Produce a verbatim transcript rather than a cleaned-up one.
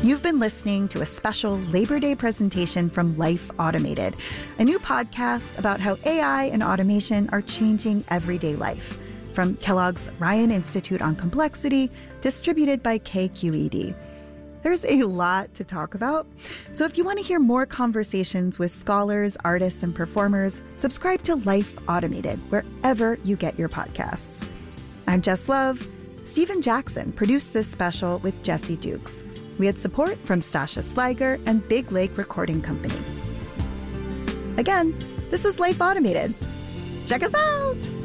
You've been listening to a special Labor Day presentation from Life Automated, a new podcast about how A I and automation are changing everyday life. From Kellogg's Ryan Institute on Complexity, distributed by K Q E D. There's a lot to talk about, so if you want to hear more conversations with scholars, artists, and performers, subscribe to Life Automated wherever you get your podcasts. I'm Jess Love. Stephen Jackson produced this special with Jesse Dukes. We had support from Stasha Sliger and Big Lake Recording Company. Again, this is Life Automated. Check us out!